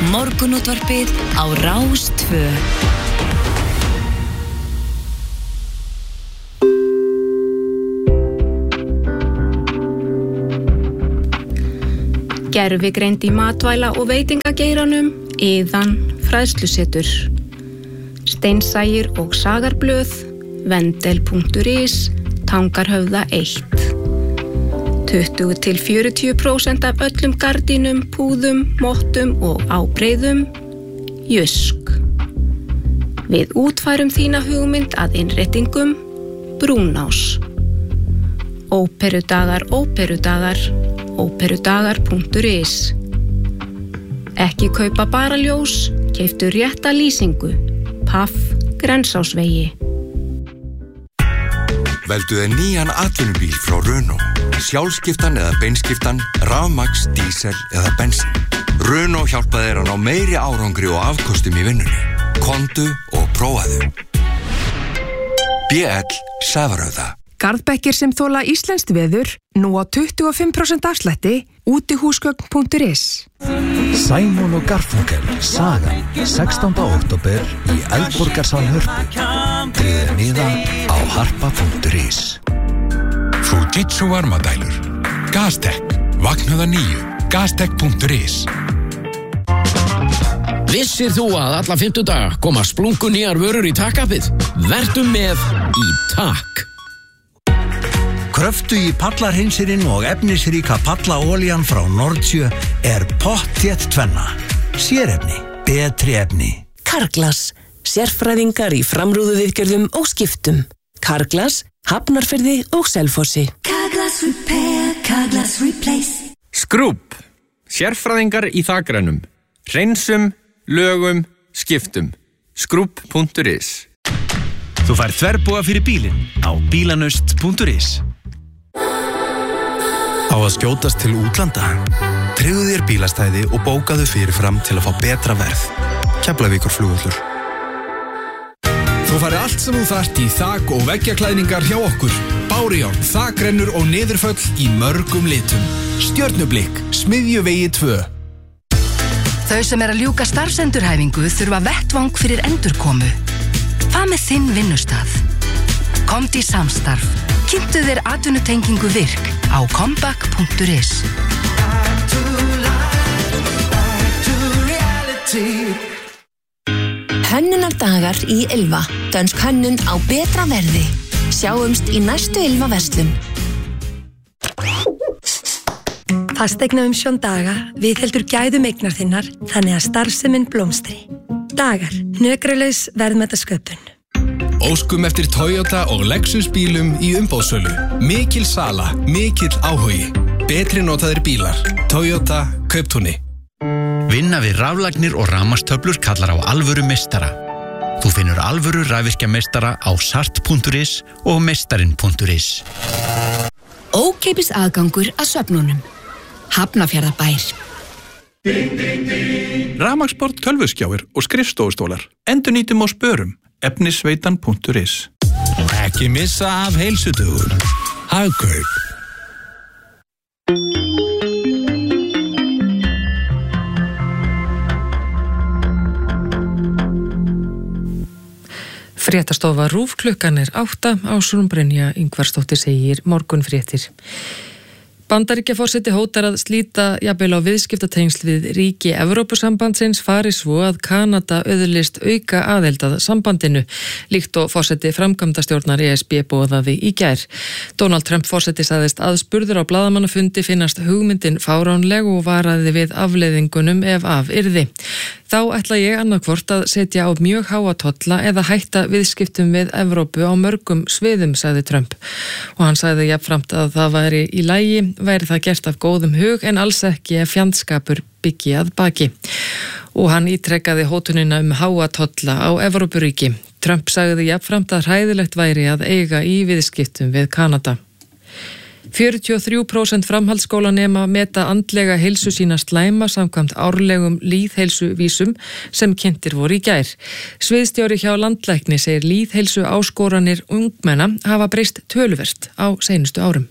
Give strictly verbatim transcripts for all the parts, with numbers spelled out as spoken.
Morgunútvarpið á Rás tvö. Gervigreind í matvæla- og veitingageiranum, Iðan, fræðslusetur. Steinsægir og sagarblöð, vendel punktur is, Tangarhöfða eitt. tuttugu til fjörutíu prósent af öllum gardínum, púðum, mottum og ábreiðum, Jysk. Við útfærum þína hugmynd að innréttingum, Brúnás. Óperudagar, óperudagar, óperudagar punktur is. Ekki kaupa bara ljós, keyptu rétta lýsingu, Paff, Grensásvegi. Veldu þér nýjan atvinnubíl frá Renault. Sjálfskiptan eða beinskiptan, rafmagns, dísel eða bensin. Renault hjálpa þér að ná meiri árangri og afkostum í vinnunni. Komdu og prófaðu. B L Sævarauða. Garðbekkir sem þola íslenskt veður, nú á tuttugu og fimm prósent afslætti, útihúsgögn punktur is. Simon og Garfunkel, Sagan, sextánda október í Eldborgarsal Hörpu. Tryggðu miða á harpa punktur is. Fujitsu varmadælur. Gaztec. Vaknaða nýju. Gaztec punktur is. Vissir þú að alla fimmtudaga koma splungu nýjar vörur í takkapið? Vertu með í takk. Kröftu í pallarhinsirinn og efnisríka pallaolían frá Nordsjö er pottþétt tvenna. Sérefni, betri efni. Carglass, sérfræðingar í framrúðuviðgerðum og skiptum. Carglass, Hafnarfirði og Selfossi. Carglass Repair, Carglass Replace. Skrúbb, sérfræðingar í þakrennum. Hreinsum, lögum, skiptum. Skrúbb punktur is. Þú fær þverbúa fyrir bílinn á bílanust punktur is. Á að skjótast til útlanda? Tryggðu þér bílastæði og bókaðu fyrirfram til að fá betra verð. Keflavíkurflugvöllur. Þú fari allt sem þú þarft í þak- og veggjaklæðningar hjá okkur. Bárujárn, þakrennur og niðurföll í mörgum litum. Stjörnublikk, Smiðjuvegi tvö. Þau sem er að ljúka starfsendurhæfingu þurfa vettvang fyrir endurkomu. Hvað með þinn vinnustað? Komdu í samstarf. Kynntu þér atvinnutengingu virk á comeback punktur is. Hönnunardagar í Ylva. Dönsk hönnun á betra verði. Sjáumst í næstu Ylva verslun. Fasteignaumsjón Daga viðheldur gæðum eignar þinnar þannig að starfsemin blómstri. Dagar, hnökralaus verðmætasköpun. Óskum eftir Toyota og Lexus bílum í umboðssölu. Mikil sala, mikill áhugi. Betri notaðir bílar. Toyota, Kauptúni. Vinna við raflagnir og rafmagnstöflur kallar á alvöru meistara. Þú finnur alvöru rafvirkjameistara á sart punktur is og meistarinn punktur is. Ókeypis aðgangur að söfnunum. Hafnarfjarðarbær. Rafmagnsbort, tölvuskjáir og skrifstofustólar. Endurnýtum og spörum. efnisveitan punktur is. Ekki missa af heilsudagur. Hagkaup. Fréttastofa RÚV, klukkan er átta. Ásrún Brynja Ingvarsdóttir segir morgunfréttir. Bandaríkjaforseti hótar að slíta jafnvel á viðskiptatengsl við ríki Evrópusambandsins fari svo að Kanada öðlist auka aðild að sambandinu, líkt og forseti framkvæmdastjórnar E S B boðaði í gær. Donald Trump forseti sagðist aðspurður á blaðamannafundi finnast hugmyndin fáránleg og varaði við afleiðingunum ef af yrði. Þá ætla ég annarkvort að setja á mjög háa tolla eða hætta viðskiptum við Evrópu á mörgum sviðum, sagði Trump. Og hann sagði jafnframt að það væri í lagi, væri það gert af góðum hug en alls ekki ef fjandskapur byggi að baki. Og hann ítrekkaði hótunina um háa tolla á Evrópuríki. Trump sagði jafnframt að hræðilegt væri að eiga í viðskiptum við Kanada. fjörutíu og þrjú prósent framhaldsskólanema meta andlega heilsu sína slæma samkvæmt árlegum lýðheilsuvísum sem kynntir voru í gær. Sviðstjóri hjá landlækni segir lýðheilsu áskoranir ungmenna hafa breyst töluvert á seinustu árum.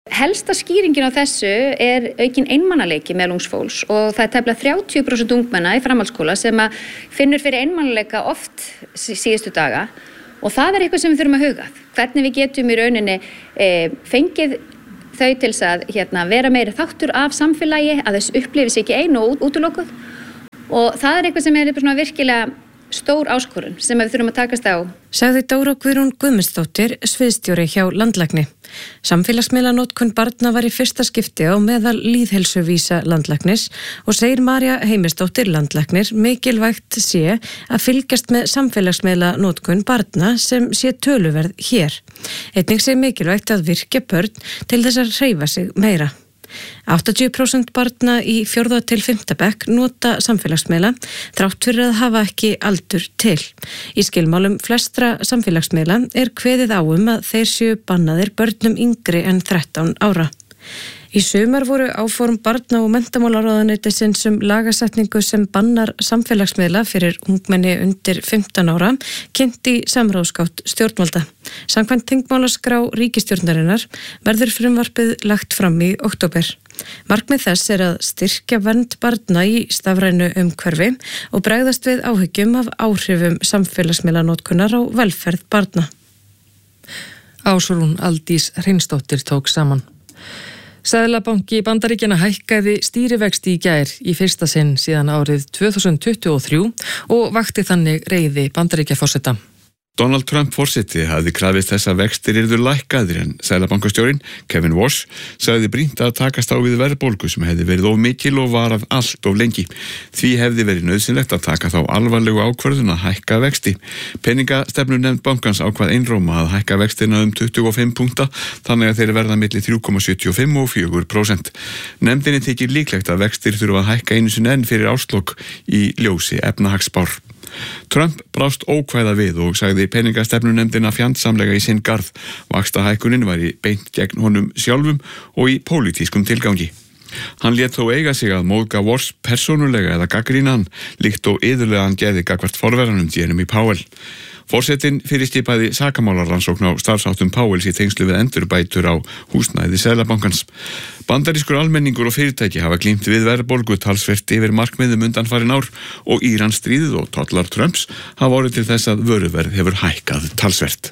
Helsta skýringin á þessu er aukin einmannaleiki meðal ungs fólks og það er tæplega þrjátíu prósent ungmenna í framhaldsskóla sem að finnur fyrir einmannaleika oft síðustu daga og það er eitthvað sem við þurfum að huga. Hvernig við getum í rauninni e, fengið þau til þess að hérna, vera meiri þáttur af samfélagi, að þess upplifi sig ekki einu og útilokuð og það er eitthvað sem er svona virkilega stór áskorun sem við þurfum að takast á. Sagði Dóra Guðrún Guðmundsdóttir, sviðsstjóri hjá Landlækni. Samfélagsmiðlanótkun barna var í fyrsta skipti á meðal lýðheilsuvísa landlæknis og segir María Heimisdóttir landlæknir mikilvægt sé að fylgjast með samfélagsmiðlanótkun barna sem sé töluverð hér. Einnig sé mikilvægt að virkja börn til þess að hreyfa sig meira. áttatíu prósent barna í fjórða til fimmta bekk nota samfélagsmiðla þrátt fyrir að hafa ekki aldur til. Í skilmálum flestra samfélagsmiðla er kveðið á um að þeir séu bannaðir börnum yngri en þrettán ára. Í sumar voru áform barna- og menntamálaráðuneytisins um lagasetningu sem bannar samfélagsmiðla fyrir ungmenni undir fimmtán ára kynnt í samráðsgátt stjórnvalda. Samkvæmt þingmálaskrá ríkisstjórnarinnar verður frumvarpið lagt fram í október. Markmið þess er að styrkja vernd barna í stafrænu umhverfi og bregðast við áhyggjum af áhrifum samfélagsmiðlanótkunar á velferð barna. Ásrún Aldís Hreinsdóttir tók saman. Seðlabanki Bandaríkjanna hækkaði stýrivexti í gær í fyrsta sinn síðan árið tvö þúsund tuttugu og þrjú og vakti þannig reiði Bandaríkjaforseta. Donald Trump forseti hafði krafist þess að vextir yrðu lækkaðir en seðlabankastjórinn Kevin Walsh sagði brýnt að takast á við verðbólgu sem hefði verið of mikil og varað allt of lengi. Því hefði verið nauðsynlegt að taka þá alvarlegu ákvörðun að hækka vexti. Peningastefnunefnd bankans ákvað einróma að hækka vextina um tuttugu og fimm punkta þannig að þeir verða milli þrjú komma sjötíu og fimm og fjögur prósent. Nefndinni þykir líklegt að vextir þurfa að hækka einu sinni enn fyrir árslok í ljósi efnahagsspár. Trump brást ókvæða við og sagði peningastefnunefndina fjandsamlega í sinn garð. Vaxtahækkunin væri beint gegn honum sjálfum og í pólitískum tilgangi. Hann lét þó eiga sig að móðga Walsh persónulega eða gagnrýna hann, líkt og iðulega hann gerði gagnvart forveranum Jeremy Powell. Forsetinn fyrirskipaði sakamálarannsókn á starfsháttum Powells í tengslu við endurbætur á húsnæði Seðlabankans. Bandarískur almenningur og fyrirtæki hafa glímt við verðbólgu talsvert yfir markmiðum undanfarin ár og Íransstríðið og tollar Trumps hafa orðið til þess að vöruverð hefur hækkað talsvert.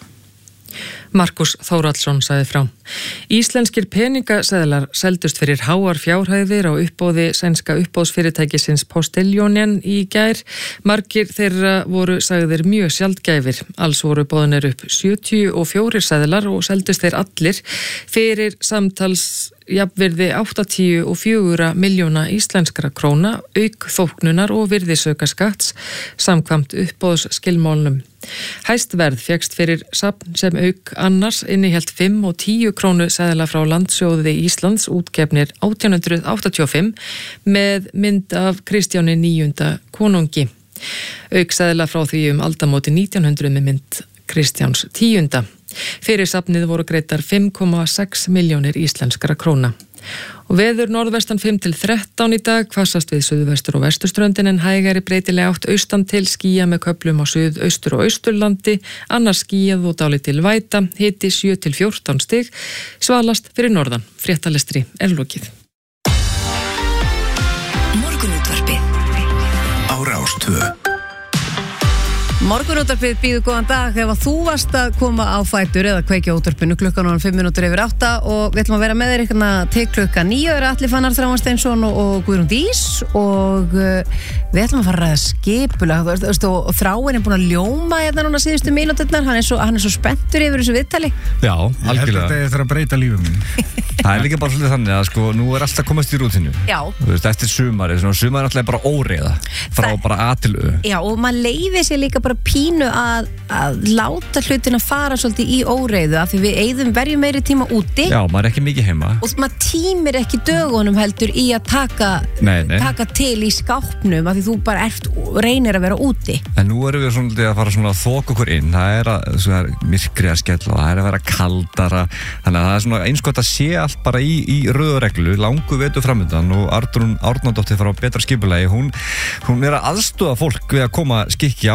Markus Þórhallsson sagði frá. Íslenskir peningaseðlar seldust fyrir háar fjárhæðir á uppboði sænska uppboðsfyrirtækisins Postillionen í gær. Margir þeirra voru sagðir mjög sjaldgæfir. Alls voru boðnir upp sjötíu og fjórir seðlar og seldust þeir allir fyrir samtals jafnvirði áttatíu og fjögur milljóna íslenskra króna, auk þóknunar og virðisaukaskatts samkvæmt uppboðsskilmálnum. Hæst verð fékkst fyrir safn sem auk annars innihélt fimm og tíu krónu seðla frá Landsjóði Íslands útgefnir átján hundruð áttatíu og fimm með mynd af Kristjáni níunda konungi. Auk seðla frá því um aldamóti nítján hundruð með mynd Kristjáns tíunda. Fyrir safnið voru greiddar fimm komma sex milljónir íslenskra króna. Og veður norðvestan fimm til þrettán í dag, hvassast við suðvestur og vesturströndin en hægari breytilega átt austan til, skýja með köflum á suðaustur og austurlandi, annars skýjað og dálítil væta, hiti sjö til fjórtán stig, svalast fyrir norðan. Fréttalestri er lokið. Morgunútvarpið á Rás tvö. Morgunútvarpið býður góðan dag ef að þú varst að koma á fætur eða kveikja útvarpinu klukkan og fimm mínútur yfir átta og við ætlum að vera með þér hérna til klukkan níu. Það eru Atli Fannar Þráinsteinsson og, og Guðrún Dís og uh, við ætlum að fara að skipulag og, og Þráin er búin að ljóma hérna núna síðustu mínúturnar, hann er svo, hann er svo spenntur yfir þessu viðtali. Já, algjörlega. Ég held að þetta er að breyta lífum minn. Það er líka bara svolítið þannig að sko, nú er alltaf komast í rútinu. Já. Þú veist, eftir sumari, svona sumari er alltaf bara óreiða, frá Þa... bara A til Ö. Já, og maður leyfir sér líka bara pínu að, að láta hlutina fara svolítið í óreiðu af því við eyðum verjum meiri tíma úti. Já, maður er ekki mikið heima. Og maður tímir ekki dögunum heldur í að taka, nei, nei. taka til í skápnum af því þú bara ert, reynir að vera úti. En nú erum við svolítið að fara svona að þoka okkur inn. Það er að, svona myrkri að skella, það er að vera kaldara. Þannig að það er svona eins gott að sé allt bara í, í röðureglu, langu vetur framöndan og Arnrún Árnadóttir frá Betra skipulagi, hún, hún er að aðstoða fólk við að koma skikki á heimili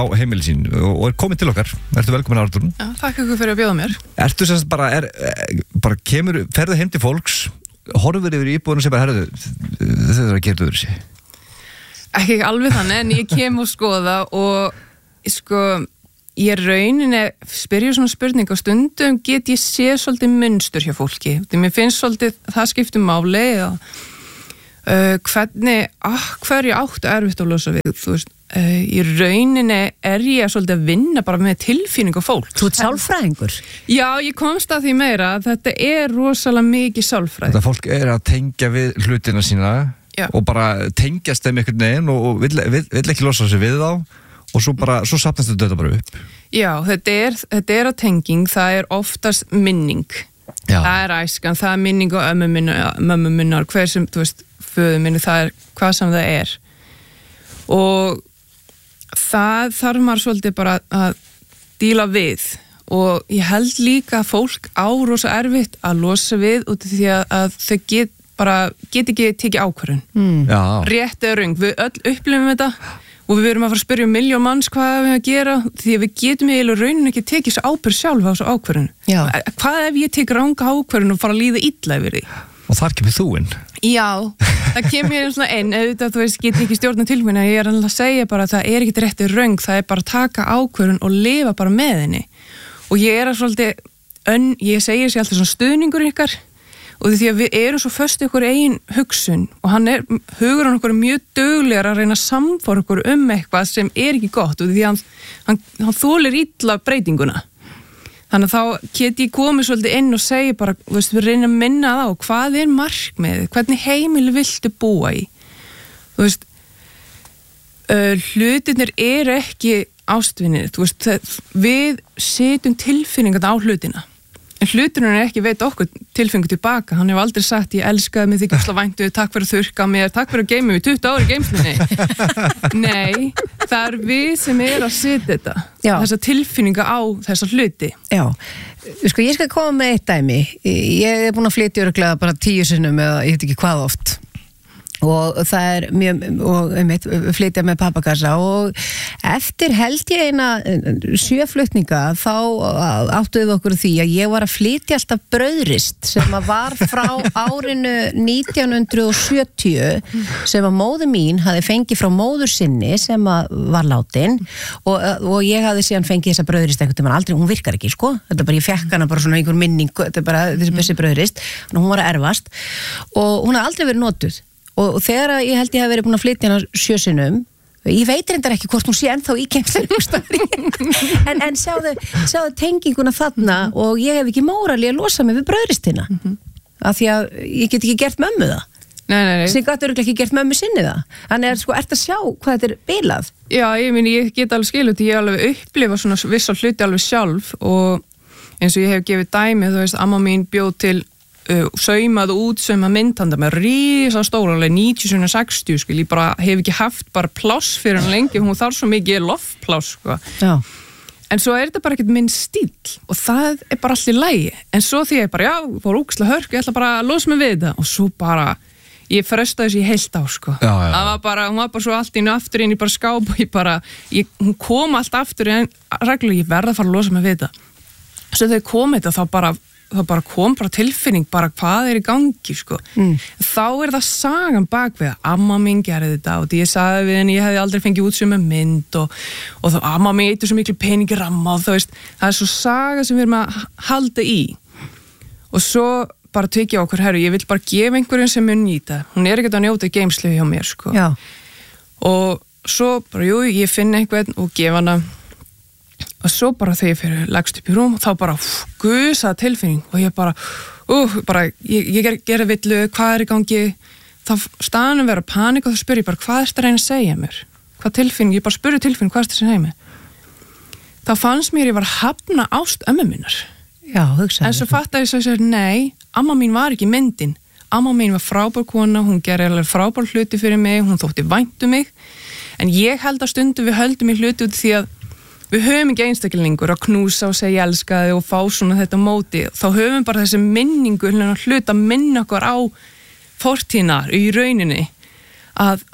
sín og, og er komin til okkar. Ertu velkomin Arnþrún. Já, takk ykkur fyrir að bjóða mér. Ertu semst bara, er, bara kemur, ferðu heim til fólks, horfur yfir íbúðinu sem bara, herðu, þetta er að gera öðru sig? Ekki alveg þannig, en ég kem og skoða og sko, ég rauninni spyr ég svona spurning og stundum get ég sé svolítið munstur hjá fólki. Því mér finnst svolítið, það skiptir máli og uh, hvernig, ah, hverju áttu erfitt að losa við, þú veist, uh, í rauninni er ég svolítið að vinna bara með tilfinningu fólk. Þú ert sálfræðingur? Já, ég komst að því meira að þetta er rosalega mikið sálfræði. Þetta fólk er að tengja við hlutina sína Já. Og bara tengjast þeim einhvern veginn og, og vill, vill, vill ekki losa sig við þá og svo bara, svo sapnast þetta bara upp. Já, þetta er, þetta er að tenging, það er oftast minning. Já. Það er æskan, það er minning og ömmu minnar, mömmu minnar, hver sem, þú veist, föðu minni, það er hvað sem það er. Og það þarf maður svolítið bara að díla við og ég held líka að fólk á rosa erfitt að losa við út af því að, að þau get, bara get ekki tekið ákvörðun. Mm. Rétt eða röng, við öll upplifum þetta og við verum að fara að spyrja miljón manns hvað við að gera því að við getum eiginlega raunin ekki tekið þessu ábyrgð sjálf á þessu ákvörðun. Já. Hvað ef ég tek ranga ákvörðun og fara að líða illa yfir því? Og þar kemur þú inn. Já, það kemur ég svona inn, auðvitað þú veist, get ekki stjórna tilfinna, ég er að segja bara að það er ekki rétt eða röng, það er bara að taka ákvörðun og lifa bara með henni. Og ég er að svolítið, ön, ég segir sér alltaf svona stuðningur ykkar og því að við erum svo föst ykkur eigin hugsun og hann er, hugur hann okkur mjög duglegar að reyna að samfara okkur um eitthvað sem er ekki gott og því að hann, hann, hann þolir illa breytinguna. Þannig að þá get ég komið svolítið inn og segja bara, veist, við reynum að minna það á hvað er markmið, hvernig heimili viltu búa í. Þú veist, uh, hlutinir eru ekki ástvinir, þú veist, það, við setjum tilfinningar á hlutina. En hluturinn er ekki veit okkur tilfengu tilbaka. Hann hefur aldrei sagt ég elskaði mig þig slá væntu, takk fyrir að þurrka mér, takk fyrir að geyma mig tuttugu ári í geymslunni. Nei, það er við sem er að setja þetta. Já. Þessa tilfinninga á þessa hluti. Já, sko ég skal koma með eitt dæmi. Ég er búin að flytja örugglega bara tíu sinnum eða ég veit ekki hvað oft. Og það er mjög, og einmitt, flytja með pappakassa og eftir held ég eina sjöflutninga þá áttuðum við okkur því að ég var að flytja alltaf brauðrist sem að var frá árinu nítján hundruð sjötíu sem að móður mín hafi fengið frá móður sinni sem að var látin og, og ég hafi síðan fengið þessa brauðrist eitthvað til maður aldrei, hún virkar ekki sko, þetta bara ég fekk hana bara svona einhver minning, þetta er bara þessi bessi brauðrist og hún var að erfast og hún hafði aldrei verið notuð. Og þegar ég held ég hef verið búin að flytja hana sjösinum, ég veit reyndar ekki hvort hún sé ennþá í geymslunum en, en sjáðu, sjáðu tenginguna þarna og ég hef ekki mórali að losa mig við brauðristina mm -hmm. af því að ég get ekki gert mömmu það. Nei, nei, nei. Sem gæti örugglega ekki gert mömmu sinni það. Þannig er sko, ert að sjá hvað þetta er bilað? Já, ég minn, ég get alveg skilut, ég hef alveg upplifað svona vissar hluti alveg sjálf og eins og ég hef gefið dæmi, þú veist, amma mín bjóð til Uh, saumað út saumað myndhanda með rísa stóra alveg níutíu til sextíu skil, ég bara hef ekki haft bara pláss fyrir hann lengi, hún þarf svo mikið loftpláss sko. Já. En svo er þetta bara ekkert minn stíl og það er bara allt í lagi, en svo því ég bara já, fór úkslega hörk, ég ætla bara að losa mig við þetta og svo bara, ég fröstaði þessu í heilt á sko, já, já. Það var bara, hún var bara svo allt inn og aftur inn, ég bara skáp og ég bara, ég, hún kom allt aftur en reglulega ég verða að fara að losa mig við þetta, svo þegar kom þetta þá bara það bara kom bara tilfinning bara hvað er í gangi sko mm. þá er það sagan bak við að amma mín gerði þetta og því ég sagði við henni ég hefði aldrei fengið útsöðu með mynd og, og þá amma mín eitthvað svo miklu peningi ramma og það veist, það er svo saga sem við erum að halda í og svo bara tekja okkur, herru, ég vil bara gefa einhverjum sem mun nýta, hún er ekkert að njóta geymslu hjá mér sko Já. Og svo bara, jú, ég finn einhvern og gefa hana og svo bara þegar ég fyrir lagst upp í rúm þá bara gusaði tilfinning og ég bara, uh, bara ég, ég ger, gerði villu, hvað er í gangi þá staðan að vera panik og þá spyr ég bara hvað er þetta að reyna að segja mér hvað tilfinning, ég bara spurði tilfinning, hvað er þetta að segja mér þá fannst mér ég var að hafna ást ömmu minnar Já, hugsaði en svo fattaði ég svo að segja, nei, amma mín var ekki myndin amma mín var frábær kona, hún gerði alveg frábær hluti fyrir mig, hún þótti vænt um mig en ég held að stundu við höldum í hluti út því að við höfum ekki einstaklingur að knúsa og segja elskaði og fá svona þetta móti þá höfum bara þessi minningu hlut að minna okkur á fortíðnar í rauninni að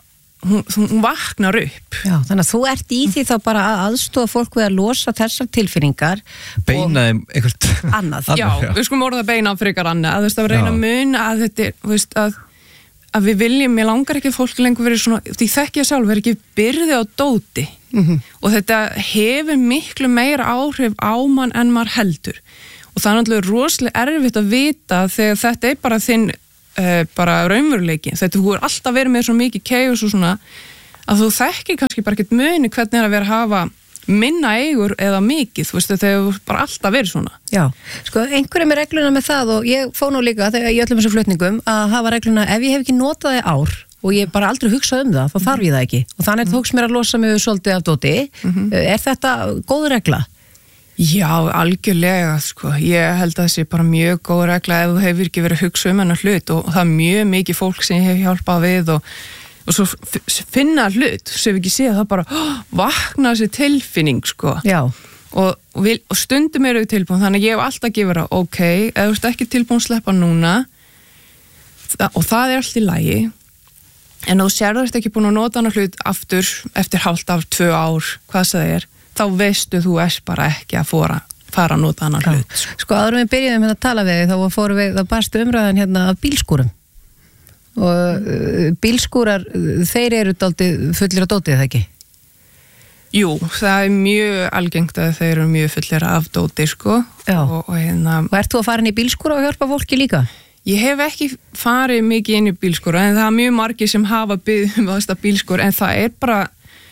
hún, hún vaknar upp. Já, þannig að þú ert í því þá bara að aðstofa fólk við að losa þessar tilfinningar beina þeim eitthvað annað. Já, við skulum orða beina frekar annað, að þú veist að reyna að muna að þetta er, þú veist, að að við viljum, ég langar ekki að fólk lengur verið svona, því þekki ég sjálf, verið ekki byrði á dóti mm-hmm. og þetta hefur miklu meira áhrif á mann en maður heldur og það er náttúrulega rosalega erfitt að vita þegar þetta er bara þinn uh, bara raunveruleiki, þetta þú er alltaf verið með svo mikið chaos og svona að þú þekkir kannski bara ekkert muni hvernig er að vera að hafa minna eigur eða mikið, þú veist, þegar þú bara alltaf verið svona. Já, sko, einhverjum er regluna með það og ég fóð nú líka þegar ég öllum þessum flutningum að hafa regluna ef ég hef ekki notað það ár og ég bara aldrei hugsað um það, þá þarf ég það ekki og þannig mm. tóks mér að losa mig svolítið af dóti. Mm-hmm. Er þetta góð regla? Já, algjörlega, sko. Ég held að það sé bara mjög góð regla ef þú hefur ekki verið að hugsa um hennar hlut og það er mjög mikið fólk sem ég hef hjálpað við og og svo finna hlut sem við ekki séð það bara oh, vakna þessi tilfinning sko Já. og, og, vil, og stundum eru tilbúin þannig að ég hef alltaf gefið það ok, ef þú ert ekki tilbúin að sleppa núna það, og það er allt í lagi en þú sér það ekki búin að nota hana hlut aftur eftir hálft af tvö ár hvað það er, þá veistu þú ert bara ekki að fóra fara að nota hana hlut sko. Sko áður við byrjuðum hérna að tala við þá fórum við, þá barstu umræðan hérna af bílskúrum og uh, bílskúrar þeir eru dálítið fullir á dótið, það ekki? Jú, það er mjög algengt að þeir eru mjög fullir af dótið sko og, og, hérna, og ert þú að fara inn í bílskúra og hjálpa fólki líka? Ég hef ekki farið mikið inn í bílskúra en það er mjög margir sem hafa byggð um þetta bílskúra en það er bara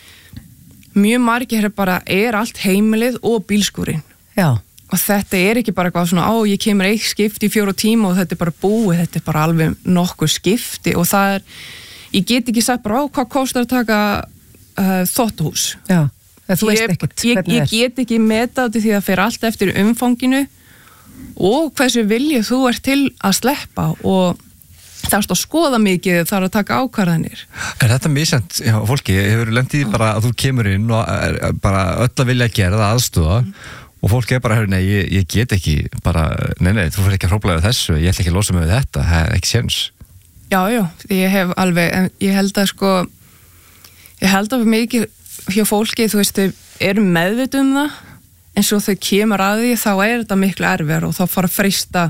mjög margir er bara er allt heimilið og bílskúrin Já og þetta er ekki bara eitthvað svona, á ég kemur eitt skipti í fjóra tíma og þetta er bara búið, þetta er bara alveg nokkuð skipti og það er, ég get ekki sagt bara á hvað kostar að taka uh, þvottahús. Já, þú veist ég, ekkert ég, hvernig ég get ekki meta þetta því að það fer allt eftir umfanginu og hversu viljið þú ert til að sleppa og það er að skoða mikið þar að taka ákvarðanir. Er þetta misjant, já, fólki, hefur lendið bara að þú kemur inn og er, bara öll að vilja gera það aðstofa mm. og fólk er bara, nei, ég, ég get ekki bara, nei, nei, þú fyrir ekki að hróplega þessu, ég ætla ekki að losa mig við þetta, það er ekki séns. Já, já, ég hef alveg, en ég held að sko, ég held að mikið hjá fólki, þú veist, þau eru meðvituð um það, en svo þau kemur að því, þá er þetta miklu erfiðar og þá fara að freista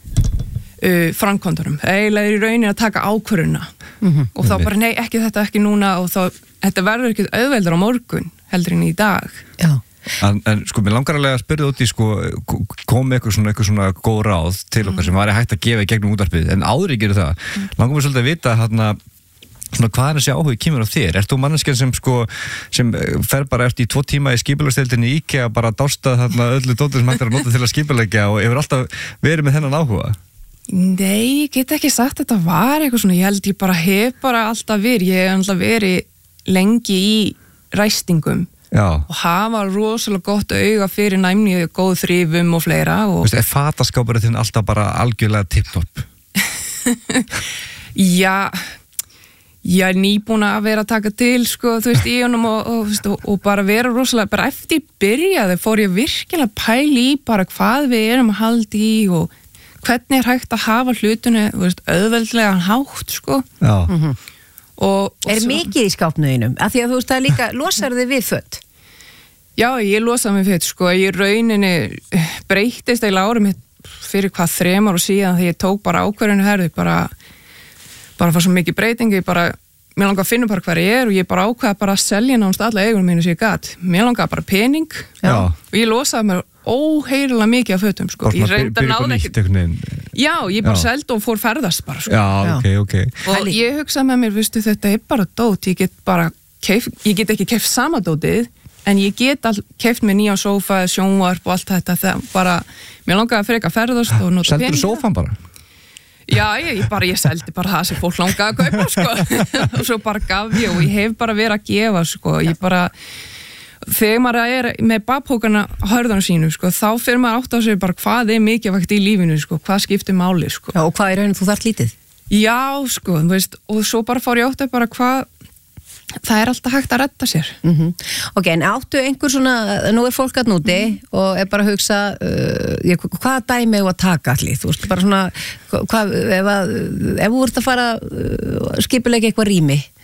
uh, framkvæmdurum, eiginlega í raunin að taka ákvörðuna mm-hmm. og þá bara, nei, ekki þetta, ekki núna og þá, þetta verður ekki auðveldur á morgun, heldur en í dag. Já. En, en sko, mér langar alveg að spyrja út í sko, kom eitthvað svona, eitthvað svona góð ráð til okkar mm. sem var hægt að gefa í gegnum útvarpið, en áður ég gerir það mm. langar mér svolítið að vita hérna, svona, hvað er þessi áhugi kemur á þér? Ert þú manneskjan sem, sko, sem fer bara eftir í tvo tíma í skipulagsdeildinni í IKEA bara dásta þarna öllu dóttir sem hægt er að nota til að skipulegja og hefur alltaf verið með þennan áhuga? Nei, ég get ekki sagt þetta var eitthvað svona, ég held ég bara hef bara alltaf verið, ég hef alltaf verið lengi í ræstingum Já. Og hafa rosalega gott auga fyrir næmni, góð þrifum og fleira og... Veistu, er fataskápurinn þinn alltaf bara algjörlega tipptopp? Já, ég er nýbúna að vera að taka til, sko, þú veist, í honum og, og, og, og bara vera rosalega, bara eftir byrjaði fór ég virkilega pæli í bara hvað við erum að halda í og hvernig er hægt að hafa hlutinu, þú veist, auðveldlega hátt, sko. Já. Mm-hmm. Og, og er svo... mikið í skápnuðinum? Af því að þú veist að líka losar þið við föt? Já, ég losaði mig föt, sko. Ég rauninni breyttist eða árum fyrir hvað þremar og síðan þegar ég tók bara ákvörðinu herði, bara, bara var svo mikið breytingi, bara, mér langaði að finna bara hver ég er og ég bara ákvaði bara að selja náttúrulega alla eigunum mínu sem ég gat. Mér langaði bara pening Já. Og ég losaði mér óheirilega mikið af fötum, sko. Ég reynda náði ekki... Já, ég bara seldi og fór ferðast bara, sko. Já, ok, ok. Og ég hugsaði með mér, veistu, þetta er bara dót, ég get bara keif, ég get ekki keift sama dótið, en ég get all, keift með nýjan sófa, sjónvarp og allt þetta, það bara, mér langaði að freka ferðast og nota peninga. Seldur þú sófan bara? Já, ég, ég bara, ég seldi bara það sem fólk langaði að kaupa, sko. Og svo bara gaf ég og ég hef bara verið að gefa, sko, ég bara... Þegar maður er með baphókana á hörðanum sínu, sko, þá fyrir maður átt á sig bara hvað er mikilvægt í lífinu, sko, hvað skiptir máli, sko. Já, og hvað er raunin þú þarft lítið? Já, sko, þú veist, og svo bara fór ég átt að bara hvað, það er alltaf hægt að redda sér. Mm-hmm. Ok, en áttu einhver svona, nú er fólk að núti mm. og er bara að hugsa, uh, hvaða dæmi er að taka allir, þú veist, bara svona, hvað, ef, að, ef þú ert að fara uh, skipulega eitthvað rými, mm.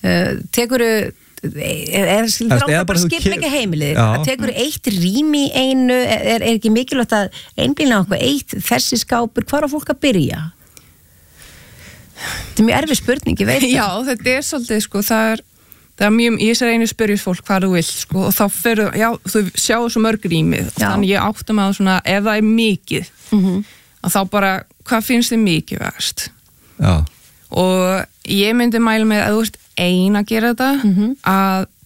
uh, tekuru er, er skilur Eða þér bara ákveð þú skipleika ke- heimilið Já. að tekuru eitt rými í einu er, er ekki mikilvægt að einblína á okkur eitt þessi skápur, hvar á fólk að byrja? Þetta er mjög erfið spurning, ég veit það. Já, þetta er svolítið, sko, það er, það er mjög, ég sér einu spyrjus fólk hvað þú vilt, sko, og þá fyrir, já, þú sjáu svo mörg rýmið, þannig ég áttum að svona, ef það er mikið, Mhm. að þá bara, hvað finnst þið mikið verst? Já. Og ég myndi mæla með að þú ert ein að gera þetta, Mhm. að